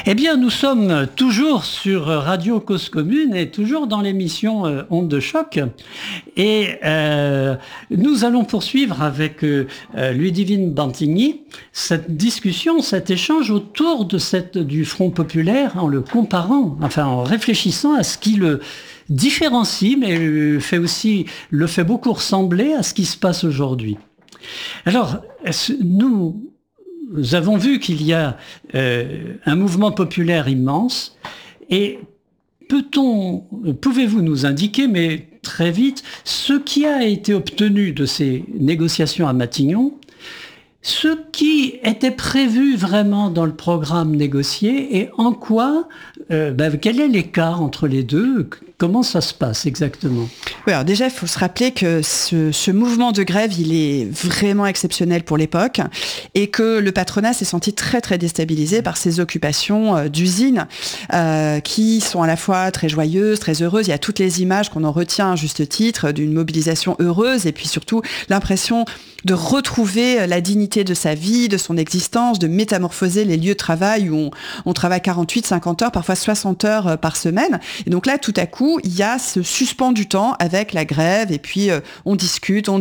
Eh bien, nous sommes toujours sur Radio Cause Commune et toujours dans l'émission Ondes de choc. Et nous allons poursuivre avec Ludivine Bantigny cette discussion, cet échange autour du Front populaire en le comparant, enfin en réfléchissant à ce qui le différencie, mais le fait beaucoup ressembler à ce qui se passe aujourd'hui. Alors, nous avons vu qu'il y a un mouvement populaire immense et pouvez-vous nous indiquer, mais très vite, ce qui a été obtenu de ces négociations à Matignon, ce qui était prévu vraiment dans le programme négocié et en quoi, quel est l'écart entre les deux ? Comment ça se passe exactement ? Oui, alors déjà, il faut se rappeler que ce mouvement de grève, il est vraiment exceptionnel pour l'époque et que le patronat s'est senti très, très déstabilisé par ces occupations d'usines qui sont à la fois très joyeuses, très heureuses. Il y a toutes les images qu'on en retient à juste titre d'une mobilisation heureuse et puis surtout l'impression de retrouver la dignité de sa vie, de son existence, de métamorphoser les lieux de travail où on travaille 48, 50 heures, parfois 60 heures par semaine. Et donc là, tout à coup, il y a ce suspens du temps avec la grève et puis on discute,